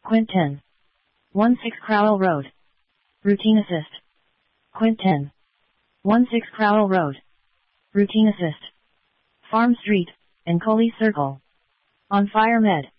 Quint 10. 16 Crowell Road. Routine assist. Quint 10. 16 Crowell Road. Routine assist. Farm Street, Encoli Circle. On Fire Med.